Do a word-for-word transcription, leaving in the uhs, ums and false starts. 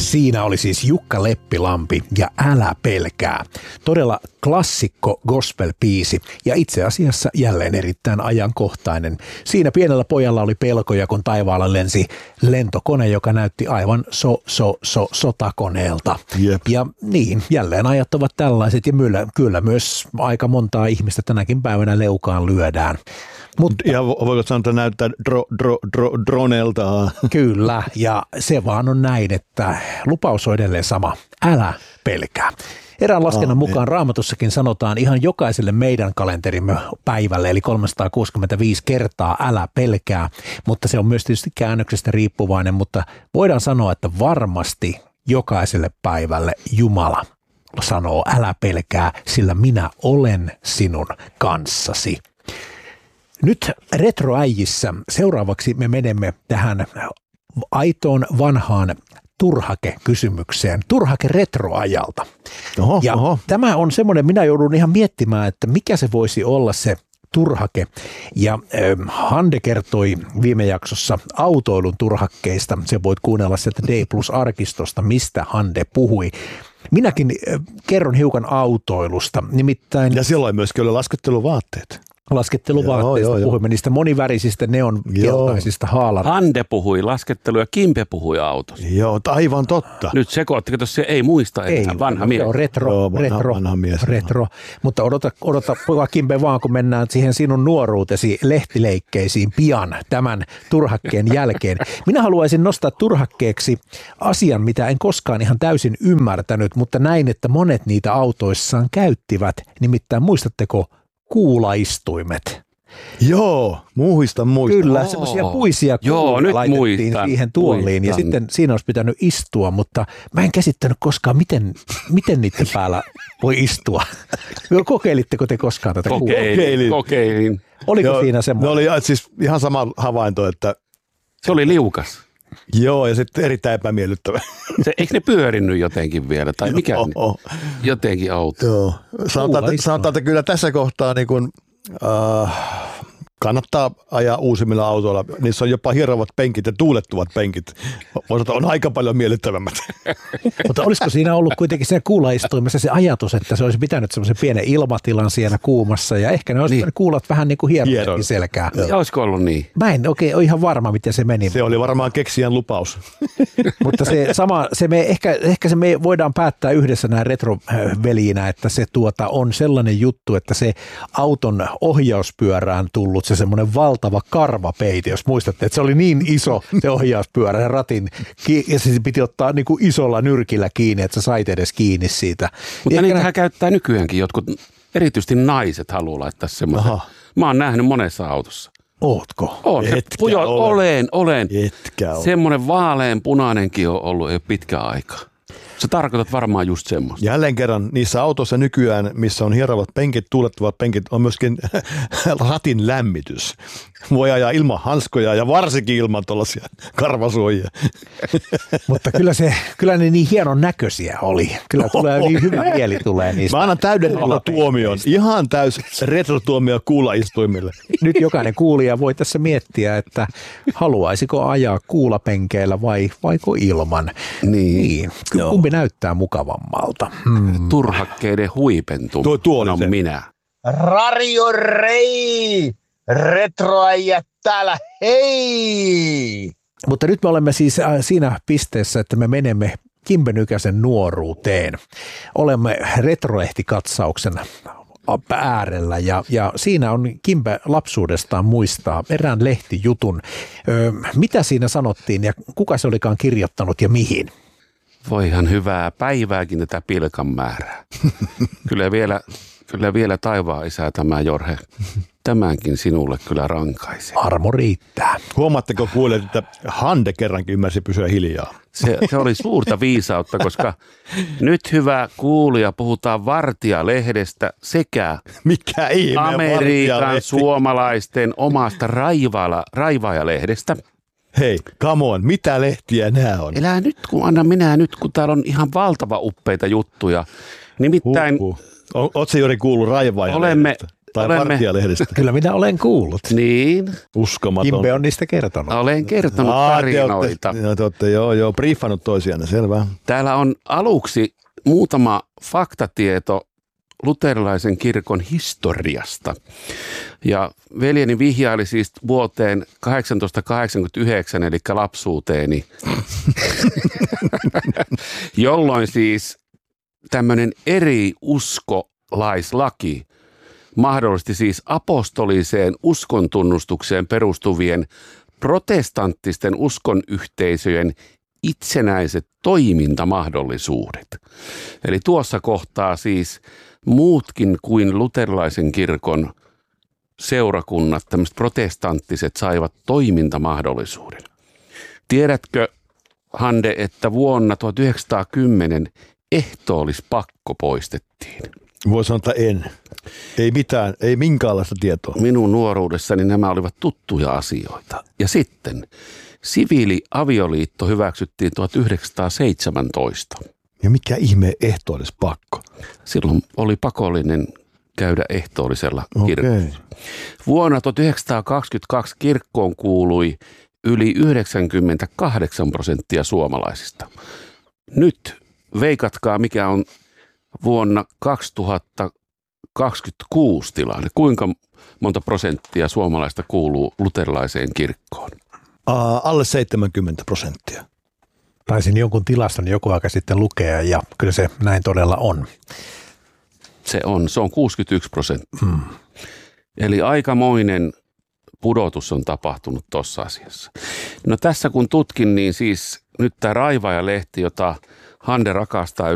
Siinä oli siis Jukka Leppilampi ja Älä pelkää. Todella klassikko gospel-biisi ja itse asiassa jälleen erittäin ajankohtainen. Siinä pienellä pojalla oli pelkoja, kun taivaalla lensi lentokone, joka näytti aivan so, so, so, sotakoneelta. Jep. Ja niin, jälleen ajat ovat tällaiset ja kyllä, kyllä myös aika montaa ihmistä tänäkin päivänä leukaan lyödään. Mutta, ja voiko sanoa, että näyttää dro, dro, dro, dronelta? Kyllä, ja se vaan on näin, että lupaus on edelleen sama. Älä pelkää. Erään laskennan ah, mukaan Raamatussakin sanotaan ihan jokaiselle meidän kalenterimme päivälle, eli kolmesataakuusikymmentäviisi kertaa älä pelkää, mutta se on myös tietysti käännöksestä riippuvainen, mutta voidaan sanoa, että varmasti jokaiselle päivälle Jumala sanoo älä pelkää, sillä minä olen sinun kanssasi. Nyt retroäijissä seuraavaksi me menemme tähän aitoon vanhaan turhake-kysymykseen, turhake retroajalta. Oho, ja oho. Tämä on semmoinen, minä joudun ihan miettimään, että mikä se voisi olla se turhake. Ja äh, Hande kertoi viime jaksossa autoilun turhakkeista. Se voit kuunnella sieltä D Plus-arkistosta, mistä Hande puhui. Minäkin äh, kerron hiukan autoilusta, nimittäin... Ja silloin myös kyllä lasketteluvaatteet. Lasketteluvaatteista joo, joo, puhuimme, joo. Niistä monivärisistä neon keltaisista haalareista. Hande puhui laskettelu ja Kimpe puhui autosta. Joo, aivan totta. Nyt sekoittiko tuossa ei muista enää, ei, vanha mies. Joo, retro, joo, vanha, retro, vanha mies, retro. Mutta odota, odota Kimpe vaan, kun mennään siihen sinun nuoruutesi lehtileikkeisiin pian tämän turhakkeen jälkeen. Minä haluaisin nostaa turhakkeeksi asian, mitä en koskaan ihan täysin ymmärtänyt, mutta näin, että monet niitä autoissaan käyttivät. Nimittäin muistatteko kuulaistuimet? Joo, muistan, muistan. Kyllä, oh. semmoisia puisia kuulia laitettiin muistan, siihen tuoliin muistan. Ja sitten siinä olisi pitänyt istua, mutta mä en käsittänyt koskaan, miten, miten niiden päällä voi istua. Kokeilitteko te koskaan tätä kuulaa? Kokeilin, kokeilin. Oliko joo, siinä semmoinen? No oli siis ihan sama havainto, että... Se oli liukas. Joo, ja sitten erittäin epämiellyttävä. Se, eikö ne pyörinyt jotenkin vielä, tai mikä joo. Jotenkin auto? Joo, sanotaan, että, sanotaan, että kyllä tässä kohtaa niin kun, äh, kannattaa ajaa uusimmilla autoilla. Niissä on jopa hierovat penkit ja tuulettuvat penkit. On aika paljon miellyttävämmät. Mutta olisiko siinä ollut kuitenkin siinä kuulaistuimessa se ajatus, että se olisi pitänyt semmoisen pienen ilmatilan siellä kuumassa ja ehkä ne olisi niin. kuulat vähän niin kuin hieronkin selkää. Ja olisiko ollut niin? Mä en oikein ole ihan varma, miten se meni. Se oli varmaan keksijän lupaus. Mutta se sama, se me, ehkä, ehkä se me voidaan päättää yhdessä näin retroveliinä, että se tuota on sellainen juttu, että se auton ohjauspyörään tullut se semmoinen valtava karvapeite, jos muistatte, että se oli niin iso se ohjauspyörä ja ratin, ja se piti ottaa niin kuin isolla nyrkillä kiinni, että sä sait edes kiinni siitä. Mutta niitähän nä- käyttää nykyäänkin jotkut, erityisesti naiset haluaa laittaa semmoisen. Aha. Mä oon nähnyt monessa autossa. Ootko? On. Pujo, olen, olen. Etkä ole. Semmoinen vaalean punainenkin on ollut jo pitkä aikaa. Sä tarkoitat varmaan just semmoista. Jälleen kerran niissä autoissa nykyään, missä on hierovat penkit, tuulettuvat penkit, on myöskin ratin lämmitys. Voi ajaa ilman hanskoja ja varsinkin ilman tuollaisia karvasuojia. Mutta kyllä, se, kyllä ne niin hienon näköisiä oli. Kyllä tulee niin hyvä mieli tulee niistä. Mä annan täyden tuomion. Ihan täys retrotuomio kuulaistuimille. Nyt jokainen kuulija voi tässä miettiä, että haluaisiko ajaa kuulapenkeillä vai vaiko ilman. Niin. niin. Kumpi näyttää mukavammalta? Hmm. Turhakkeiden huipentuminen. Tuo, tuo on se. minä. Radio Rei! Retroäijät täällä, hei! Mutta nyt me olemme siis siinä pisteessä, että me menemme Kimpe Nykäsen nuoruuteen. Olemme retroehtikatsauksen äärellä ja, ja siinä on Kimpe lapsuudestaan muistaa erään lehtijutun. Öö, mitä siinä sanottiin ja kuka se olikaan kirjoittanut ja mihin? Voihan hyvää päivääkin tätä pilkan määrää. Kyllä vielä, kyllä vielä taivaan isä tämä Jorhe. Tämänkin sinulle kyllä rankaisee. Armo riittää. Huomaatteko kuulet, että Hande kerrankin ymmärsi pysyä hiljaa? Se, se oli suurta viisautta, koska nyt hyvä kuulija puhutaan Vartija-lehdestä sekä Mikä ihme Amerikan suomalaisten omasta raivaala, raivaajalehdestä. Hei, come on, mitä lehtiä nämä on? Elää nyt, kun anna minä nyt, kun täällä on ihan valtava uppeita juttuja. Nimittäin Oletko juuri kuullut raivaajalehdestä? olemme Tai olemme- Vartija-lehdestä. Kyllä minä olen kuullut. Niin, Uskomaton. Kimbe on niistä kertonut. olen kertonut Aa, te tarinoita. olette, joo, te olette, joo, joo, briefannut toisiaan, selvä. Täällä on aluksi muutama faktatieto luterilaisen kirkon historiasta. Ja veljeni vihjaili siis vuoteen tuhatkahdeksansataakahdeksankymmentäyhdeksän, eli lapsuuteeni, jolloin siis tämmöinen eri uskolaislaki mahdollisti siis apostoliseen uskontunnustukseen perustuvien protestanttisten uskonyhteisöjen itsenäiset toimintamahdollisuudet. Eli tuossa kohtaa siis muutkin kuin luterilaisen kirkon seurakunnat, tämmöiset protestanttiset, saivat toimintamahdollisuuden. Tiedätkö, Hande, että vuonna tuhatyhdeksänsataakymmenen ehtoollispakko poistettiin? Voi sanoa, että en. Ei mitään, ei minkäänlaista tietoa. Minun nuoruudessani nämä olivat tuttuja asioita. Ja sitten siviiliavioliitto hyväksyttiin tuhatyhdeksänsataaseitsemäntoista. Ja mikä ihme ehtoollispakko? Silloin oli pakollinen käydä ehtoollisella kirkolla. Okei. Vuonna tuhatyhdeksänsataakaksikymmentäkaksi kirkkoon kuului yli yhdeksänkymmentäkahdeksan prosenttia suomalaisista. Nyt veikatkaa, mikä on vuonna kaksituhattakaksikymmentäkuusi tilanne. Kuinka monta prosenttia suomalaista kuuluu luterilaiseen kirkkoon? Uh, alle seitsemänkymmentä prosenttia. Taisin jonkun tilaston joku aika sitten lukea ja kyllä se näin todella on. Se on, se on kuusikymmentäyksi prosenttia. Hmm. Eli aikamoinen pudotus on tapahtunut tuossa asiassa. No tässä kun tutkin, niin siis nyt tämä Raivaaja-lehti, jota Hande rakastaa